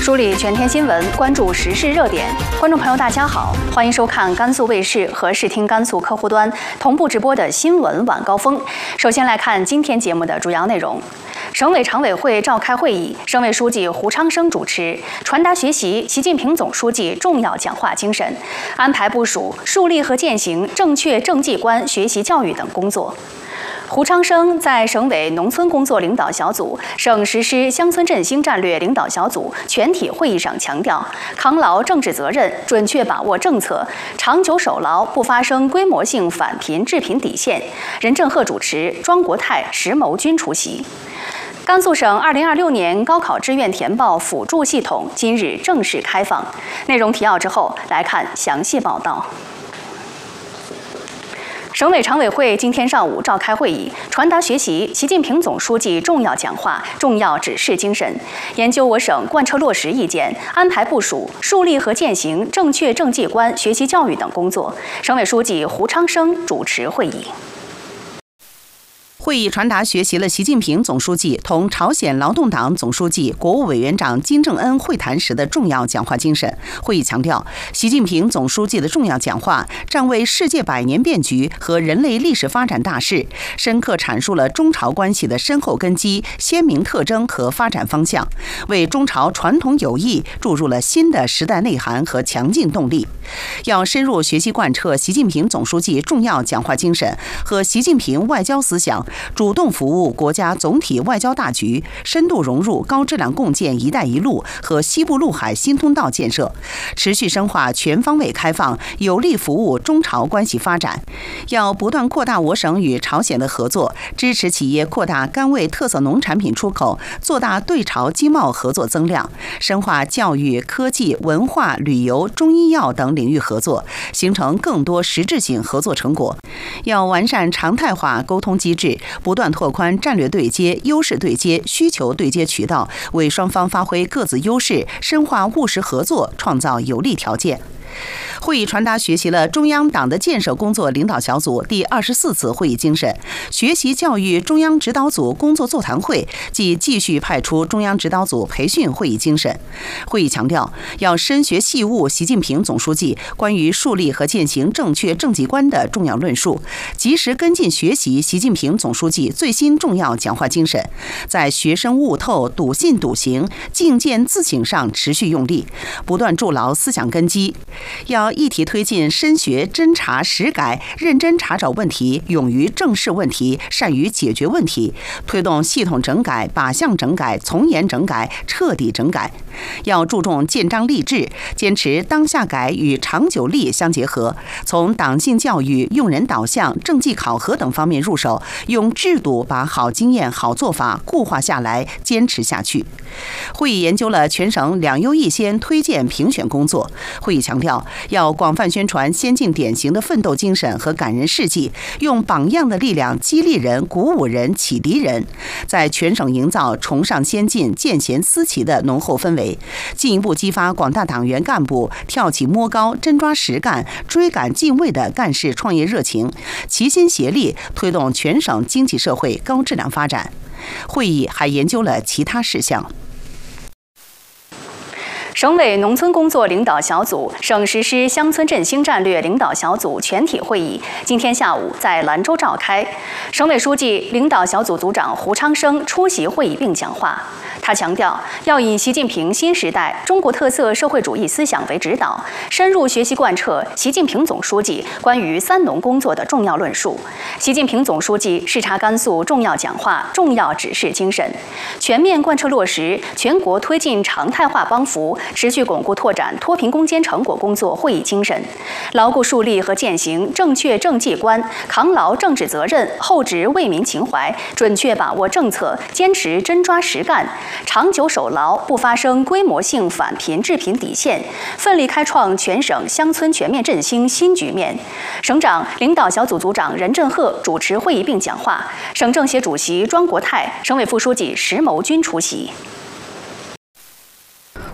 梳理全天新闻，关注时事热点。观众朋友，大家好，欢迎收看甘肃卫视和视听甘肃客户端同步直播的新闻晚高峰。首先来看今天节目的主要内容。省委常委会召开会议，省委书记胡昌生主持，传达学习习近平总书记重要讲话精神，安排部署树立和践行正确政绩观学习教育等工作。胡昌生在省委农村工作领导小组、省实施乡村振兴战略领导小组全体会议上强调，扛牢政治责任，准确把握政策，长久守牢不发生规模性返贫致贫底线。任正鹤主持，庄国泰、石谋军出席。甘肃省2026年高考志愿填报辅助系统今日正式开放。内容提要之后，来看详细报道。省委常委会今天上午召开会议，传达学习习近平总书记重要讲话、重要指示精神，研究我省贯彻落实意见，安排部署树立和践行正确政绩观学习教育等工作。省委书记胡昌生主持会议。 会议传达学习了习近平总书记同朝鲜劳动党总书记、国务委员长金正恩会谈时的重要讲话精神。会议强调，习近平总书记的重要讲话站位世界百年变局和人类历史发展大势，深刻阐述了中朝关系的深厚根基、鲜明特征和发展方向，为中朝传统友谊注入了新的时代内涵和强劲动力。要深入学习贯彻习近平总书记重要讲话精神和习近平外交思想，主动服务国家总体外交大局，深度融入高质量共建“一带一路”和西部陆海新通道建设，持续深化全方位开放，有力服务中朝关系发展。要不断扩大我省与朝鲜的合作，支持企业扩大甘味特色农产品出口，做大对朝经贸合作增量，深化教育、科技、文化、旅游、中医药等领域合作，形成更多实质性合作成果。要完善常态化沟通机制，不断拓宽战略对接、优势对接、需求对接渠道，为双方发挥各自优势、深化务实合作创造有利条件。会议传达学习了中央党的建设工作领导小组第24次会议精神，学习教育中央指导组工作座谈会即继续派出中央指导组培训会议精神。会议强调，要深学细悟习近平总书记关于树立和践行正确政绩观的重要论述，及时跟进学习习近平总书记最新重要讲话精神，在学生悟透、笃信笃行、境见自省上持续用力，不断筑牢思想根基。要一体推进深学侦查实改，认真查找问题，勇于正视问题，善于解决问题，推动系统整改、靶向整改、从严整改、彻底整改。要注重建章立制，坚持当下改与长久立相结合，从党性教育、用人导向、政绩考核等方面入手，用制度把好经验、好做法固化下来，坚持下去。会议研究了全省两优一先推荐评选工作。会议强调，要广泛宣传先进典型的奋斗精神和感人事迹，用榜样的力量激励人、鼓舞人、启迪人，在全省营造崇尚先进、见贤思齐的浓厚氛围，进一步激发广大党员干部跳起摸高、真抓实干、追赶进位的干事创业热情，齐心协力推动全省经济社会高质量发展。会议还研究了其他事项。 省委农村工作领导小组、省实施乡村振兴战略领导小组全体会议今天下午在兰州召开。省委书记、领导小组组长胡昌生出席会议并讲话。他强调，要以习近平新时代中国特色社会主义思想为指导，深入学习贯彻习近平总书记关于三农工作的重要论述。习近平总书记视察甘肃重要讲话、重要指示精神，全面贯彻落实全国推进常态化帮扶、持续巩固拓展脱贫攻坚成果工作会议精神，牢固树立和践行正确政绩观，扛牢政治责任，厚植为民情怀，准确把握政策，坚持真抓实干，长久守牢不发生规模性返贫致贫底线，奋力开创全省乡村全面振兴新局面。省长、领导小组组长任正鹤主持会议并讲话，省政协主席庄国泰、省委副书记石谋军出席。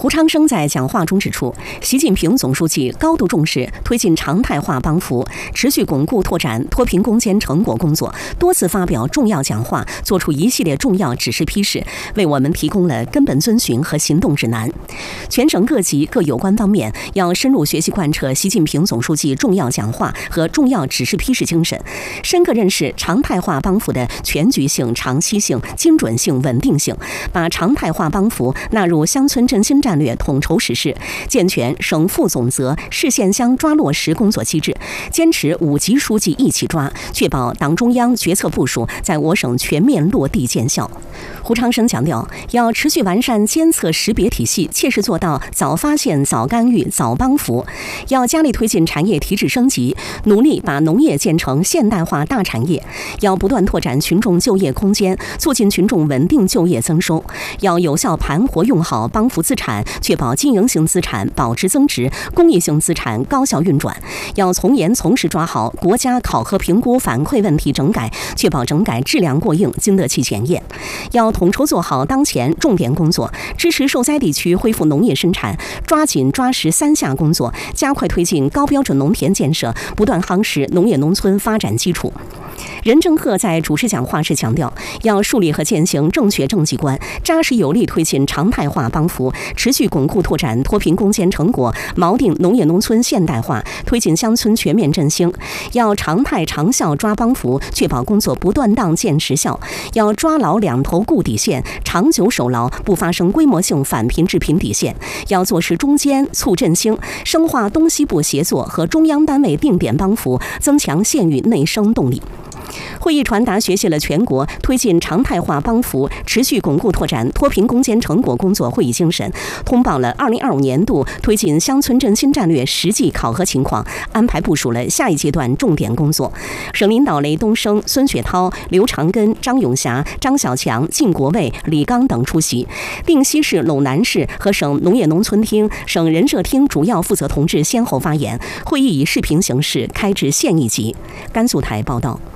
胡昌生在讲话中指出，习近平总书记高度重视推进常态化帮扶，持续巩固拓展脱贫攻坚成果工作，多次发表重要讲话，作出一系列重要指示批示，为我们提供了根本遵循和行动指南。全省各级各有关方面要深入学习贯彻习近平总书记重要讲话和重要指示批示精神，深刻认识常态化帮扶的全局性、长期性、精准性、稳定性，把常态化帮扶纳入乡村振兴战略统筹实施，健全省副总责、市县乡抓落实工作机制，坚持5级书记一起抓，确保党中央决策部署在我省全面落地见效。胡昌生强调，要持续完善监测识别体系，切实做到早发现、早干预、早帮扶，要加力推进产业提质升级，努力把农业建成现代化大产业，要不断拓展群众就业空间，促进群众稳定就业增收，要有效盘活用好帮扶资产，确保经营性资产保值增值，公益性资产高效运转，要从严从实抓好国家考核评估反馈问题整改，确保整改质量过硬，经得起检验。要统筹做好当前重点工作，支持受灾地区恢复农业生产，抓紧抓实3下工作，加快推进高标准农田建设，不断夯实农业农村发展基础。任正鹤在主持讲话时强调，要树立和践行正确政绩观，扎实有力推进常态化帮扶，持续巩固拓展脱贫攻坚成果，锚定农业农村现代化，推进乡村全面振兴。要常态长效抓帮扶，确保工作不断当见实效。要抓牢两头固底线，长久守牢不发生规模性返贫致贫底线。要做实中间促振兴，深化东西部协作和中央单位定点帮扶，增强县域内生动力。会议传达学习了全国推进常态化帮扶、持续巩固拓展脱贫攻坚成果工作会议精神，通报了2025年度推进乡村振兴战略实际考核情况，安排部署了下一阶段重点工作。省领导雷东升、孙雪涛、刘长根、张永霞、张小强、靳国卫、李刚等出席。定西市、陇南市和省农业农村厅、省人社厅主要负责同志先后发言。会议以视频形式开至县一级。甘肃台报道。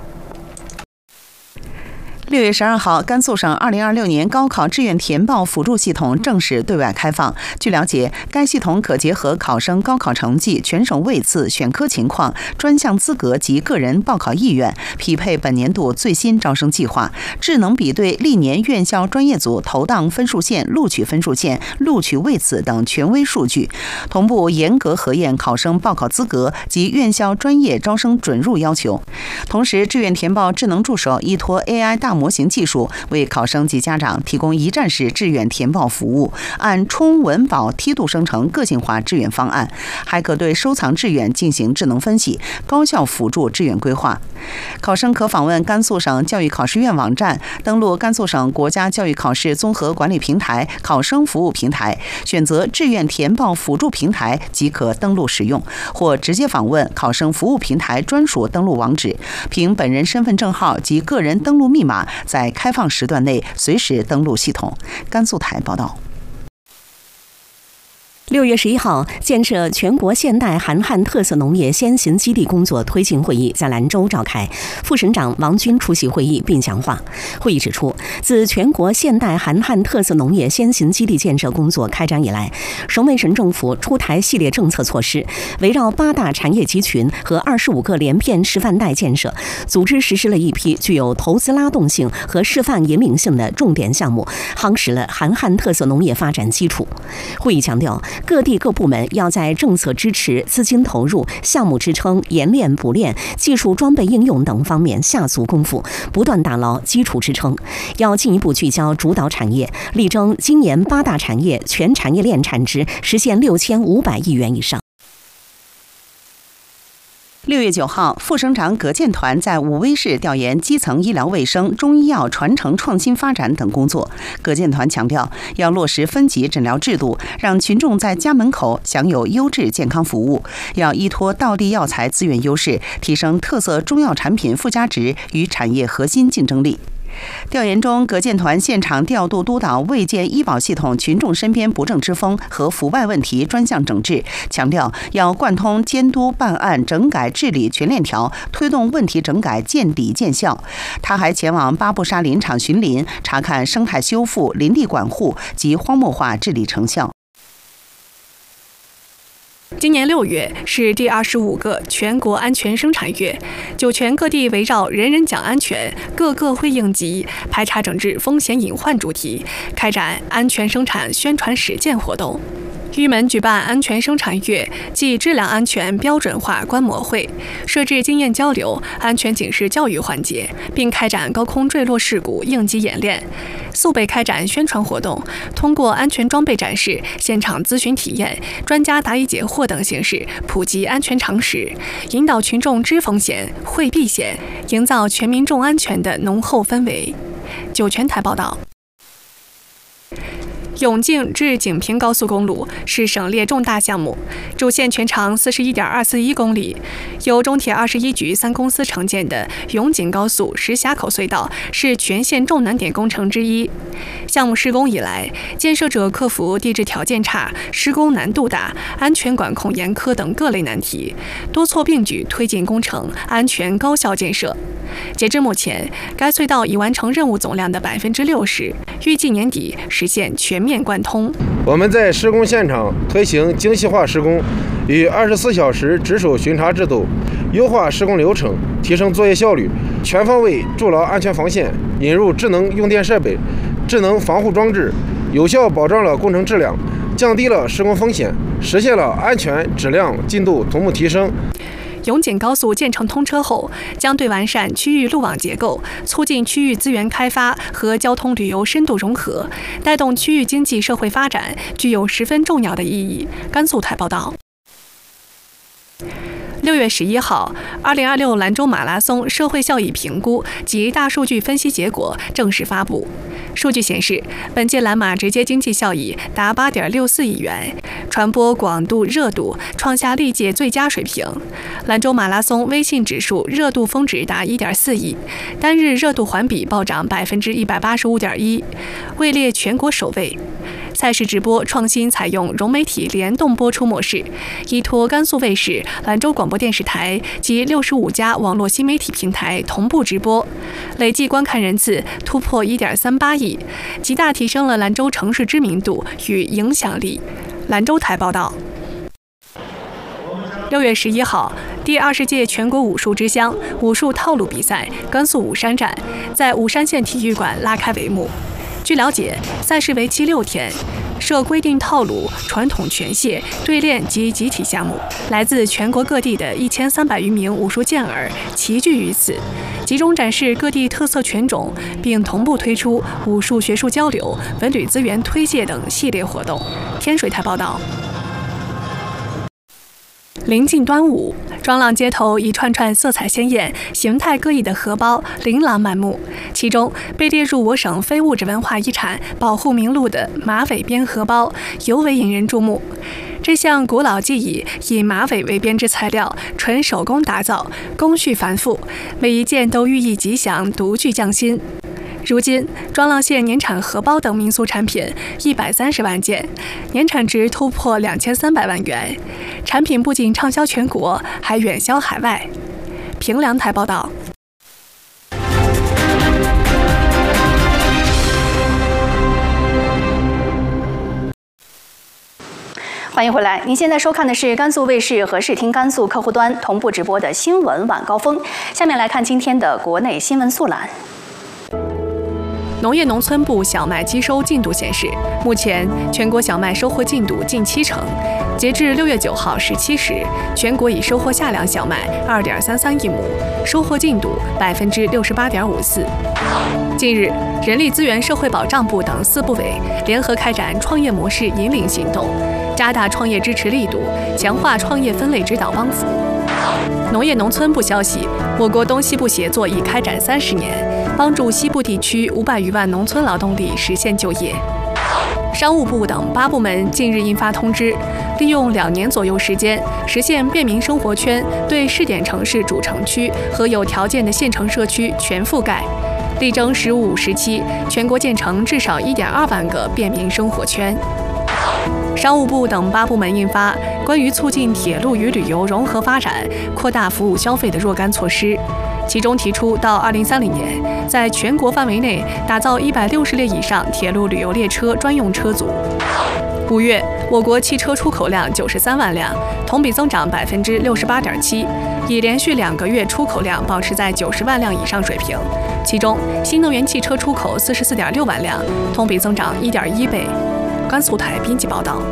6月12号，甘肃省2026年高考志愿填报辅助系统正式对外开放。据了解，该系统可结合考生高考成绩、全省位次、选科情况、专项资格及个人报考意愿，匹配本年度最新招生计划，智能比对历年院校专业组投档分数线、录取分数线、录取位次等权威数据，同步严格核验考生报考资格及院校专业招生准入要求。同时，志愿填报智能助手依托 AI 大模型技术，为考生及家长提供一站式志愿填报服务，按充、文、保梯度生成个性化志愿方案，还可对收藏志愿进行智能分析，高效辅助志愿规划。考生可访问甘肃省教育考试院网站，登录甘肃省国家教育考试综合管理平台考生服务平台，选择志愿填报辅助平台即可登录使用，或直接访问考生服务平台专属登录网址，凭本人身份证号及个人登录密码，在开放时段内随时登录系统。甘肃台报道。 6月11号，建设全国现代韩汉特色农业先行基地工作推进会议在兰州召开，副省长王军出席会议并讲话。会议指出，自全国现代韩汉特色农业先行基地建设工作开展以来，省委省政府出台系列政策措施，围绕8大产业集群和25个联片示范带建设，组织实施了一批具有投资拉动性和示范引领性的重点项目，夯实了韩汉特色农业发展基础。会议强调，各地各部门要在政策支持、资金投入、项目支撑、研练补练、技术装备应用等方面下足功夫，不断打牢基础支撑。要进一步聚焦主导产业，力争今年8大产业全产业链产值实现6500亿元以上。 6月9号，副省长葛建团在武威市调研基层医疗卫生、中医药传承创新发展等工作。葛建团强调，要落实分级诊疗制度，让群众在家门口享有优质健康服务；要依托道地药材资源优势，提升特色中药产品附加值与产业核心竞争力。调研中，葛建团现场调度督导卫健医保系统群众身边不正之风和腐败问题专项整治，强调要贯通监督办案整改治理全链条，推动问题整改见底见效。他还前往巴布沙林场巡林，查看生态修复、林地管护及荒漠化治理成效。 今年6月是第25个全国安全生产月，酒泉各地围绕人人讲安全，个个会应急，排查整治风险隐患主题，开展安全生产宣传实践活动。玉门举办安全生产月暨质量安全标准化观摩会，设置经验交流、安全警示教育环节，并开展高空坠落事故应急演练。肃北开展宣传活动，通过安全装备展示、现场咨询体验、专家答疑解惑等形式普及安全常识，引导群众知风险、会避险，营造全民重安全的浓厚氛围。酒泉台报道。永靖至景平高速公路是省列重大项目，主线全长41.241公里，由中铁21局3公司承建的永景高速石峡口隧道是全线重难点工程之一。项目施工以来，建设者克服地质条件差、施工难度大、安全管控严苛等各类难题，多措并举推进工程安全高效建设。截至目前，该隧道已完成任务总量的60%，预计年底实现全面贯通。 我们在施工现场推行精细化施工与24小时值守巡查制度，优化施工流程，提升作业效率，全方位筑牢安全防线，引入智能用电设备、智能防护装置，有效保障了工程质量，降低了施工风险，实现了安全质量进度同步提升。 永景高速建成通车后，将对完善区域路网结构、促进区域资源开发和交通旅游深度融合，带动区域经济社会发展，具有十分重要的意义。甘肃台报道。6月11号，2026兰州马拉松社会效益评估及大数据分析结果正式发布。数据显示，本届兰马直接经济效益达8.64亿元，传播广度、热度创下历届最佳水平。兰州马拉松微信指数热度峰值达1.4亿，单日热度环比暴涨185.1%，位列全国首位。赛事直播创新采用融媒体联动播出模式，依托甘肃卫视、兰州广播电视台及65家网络新媒体平台同步直播，累计观看人次突破1.38亿，极大提升了兰州城市知名度与影响力。兰州台报道。6月11号，第20届全国武术之乡武术套路比赛甘肃武山站在武山县体育馆拉开帷幕。据了解，赛事为期6天，设规定套路、传统拳械、对练及集体项目，来自全国各地的1300余名武术健儿齐聚于此，集中展示各地特色拳种，并同步推出武术学术交流、文旅资源推介等系列活动。天水台报道。临近端午，庄浪街头一串串色彩鲜艳、形态各异的荷包琳琅满目，其中被列入我省非物质文化遗产保护名录的马尾编荷包尤为引人注目。这项古老技艺以马尾为编织材料，纯手工打造，工序繁复，每一件都寓意吉祥，独具匠心。如今，庄浪县年产荷包等民俗产品130万件，年产值突破2300万元。产品不仅畅销全国，还远销海外。平凉台报道。 欢迎回来，您现在收看的是甘肃卫视和视听甘肃客户端同步直播的新闻晚高峰。下面来看今天的国内新闻速览。 农业农村部小麦机收进度显示，目前全国小麦收获进度近70%。截至6月9号17时，全国已收获下粮小麦2.33亿亩，收获进度68.54%。近日，人力资源社会保障部等4部委联合开展创业模式引领行动，加大创业支持力度，强化创业分类指导帮扶。农业农村部消息，我国东西部协作已开展30年，帮助西部地区500余万农村劳动力实现就业。商务部等8部门近日印发通知，利用2年左右时间，实现便民生活圈对试点城市主城区和有条件的县城社区全覆盖，力争15、17期全国建成至少1.2万个便民生活圈。商务部等8部门印发关于促进铁路与旅游融合发展、扩大服务消费的若干措施，其中提出到2030年，在全国范围内打造160列以上铁路旅游列车专用车组。 5月，我国汽车出口量93万辆，同比增长68.7%，已连续2个月出口量保持在90万辆以上水平。其中，新能源汽车出口44.6万辆，同比增长1.1倍。甘肃台编辑报道。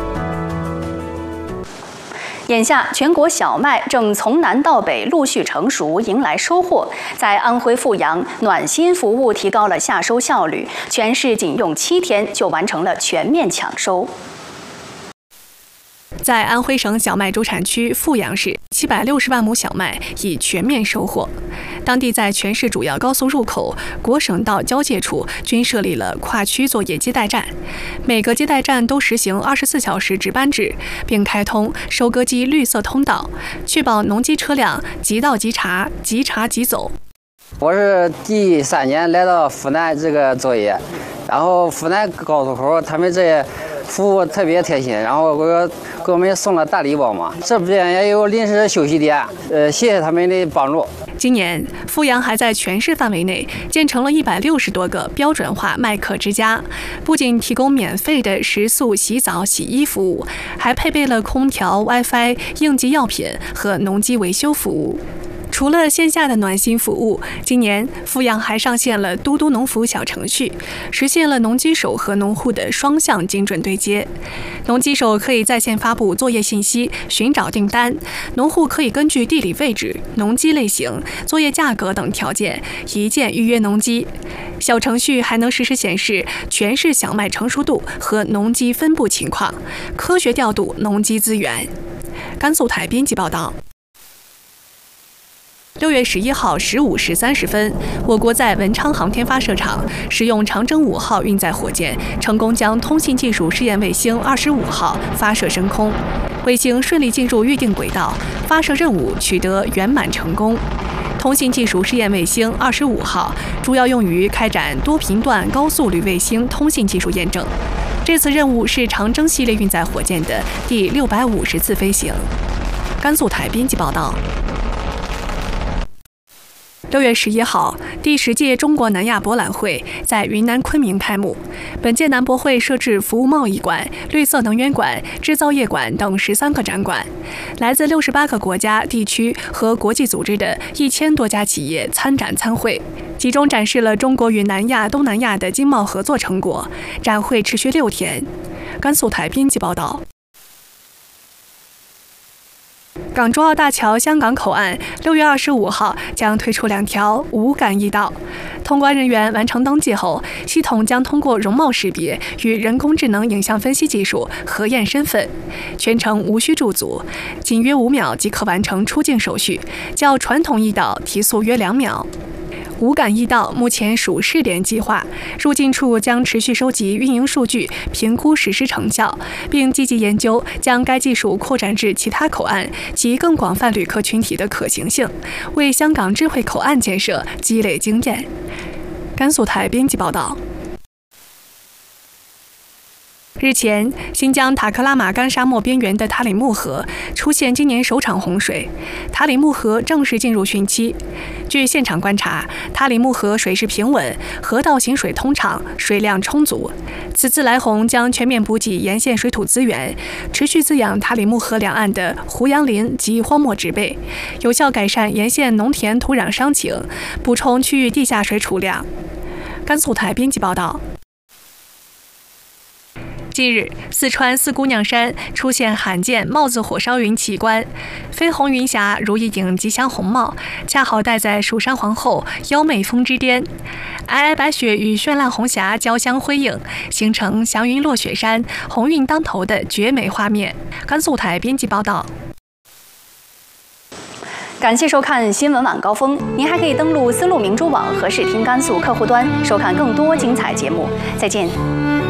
眼下，全国小麦正从南到北陆续成熟，迎来收获。在安徽阜阳，暖心服务提高了夏收效率，全市仅用7天就完成了全面抢收。 在安徽省小麦主产区阜阳市，760万亩小麦已全面收获。当地在全市主要高速入口、国省道交界处均设立了跨区作业接待站，每个接待站都实行24小时值班制，并开通收割机绿色通道，确保农机车辆即到即查、即查即走。 我是第3年来到阜南这个作业，然后阜南高速口他们这服务特别贴心，然后给我们送了大礼包嘛。这边也有临时休息点，谢谢他们的帮助。 今年，阜阳还在全市范围内建成了160多个标准化麦客之家，不仅提供免费的食宿、洗澡、洗衣服务，还配备了空调、WiFi、应急药品和农机维修服务。除了线下的暖心服务，今年阜阳还上线了嘟嘟农服小程序，实现了农机手和农户的双向精准对接。农机手可以在线发布作业信息，寻找订单；农户可以根据地理位置、农机类型、作业价格等条件一键预约农机。小程序还能实时显示全市小麦成熟度和农机分布情况，科学调度农机资源。甘肃台编辑报道。6月11号15时30分，我国在文昌航天发射场使用长征5号运载火箭，成功将通信技术试验卫星25号发射升空，卫星顺利进入预定轨道，发射任务取得圆满成功。通信技术试验卫星25号主要用于开展多频段高速率卫星通信技术验证。这次任务是长征系列运载火箭的第650次飞行。甘肃台编辑报道。6月11号，第10届中国南亚博览会在云南昆明开幕。本届南博会设置服务贸易馆、绿色能源馆、制造业馆等13个展馆，来自68个国家、地区和国际组织的1000多家企业参展参会，集中展示了中国与南亚、东南亚的经贸合作成果。展会持续6天。甘肃台编辑报道。港珠澳大桥香港口岸6月25号将推出2条无感驿道，通关人员完成登记后，系统将通过容貌识别与人工智能影像分析技术核验身份，全程无需驻足，仅约5秒即可完成出境手续，较传统驿道提速约2秒。无感驿道目前属试点计划，入境处将持续收集运营数据，评估实施成效，并积极研究将该技术扩展至其他口岸及更广泛旅客群体的可行性，为香港智慧口岸建设积累经验。甘肃台编辑报道。日前，新疆塔克拉玛干沙漠边缘的塔里木河出现今年首场洪水，塔里木河正式进入汛期。据现场观察，塔里木河水势平稳，河道行水通畅，水量充足。此次来洪将全面补给沿线水土资源，持续滋养塔里木河两岸的胡杨林及荒漠植被，有效改善沿线农田土壤伤情，补充区域地下水储量。甘肃台编辑报道。近日，四川四姑娘山出现罕见帽子火烧云奇观，飞红云霞如一顶吉祥红帽，恰好戴在蜀山皇后妖媚峰之巅。皑皑白雪与绚烂红霞交相辉映，形成祥云落雪山、红运当头的绝美画面。甘肃台编辑报道。 感谢收看新闻晚高峰，您还可以登录丝路明珠网和视听甘肃客户端收看更多精彩节目。再见。